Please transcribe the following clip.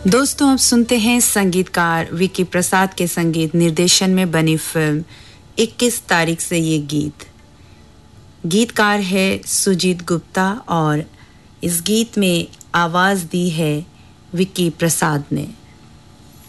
दोस्तों अब सुनते हैं संगीतकार विकी प्रसाद के संगीत निर्देशन में बनी फिल्म 21 तारीख से ये गीत। गीतकार है सुजीत गुप्ता और इस गीत में आवाज दी है विकी प्रसाद ने।